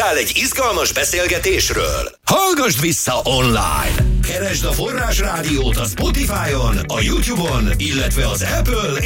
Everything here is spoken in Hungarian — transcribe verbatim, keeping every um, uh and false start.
hallottál egy izgalmas beszélgetésről? Hallgasd vissza online! Keresd a Forrás Rádiót a Spotify-on, a YouTube-on, illetve az Apple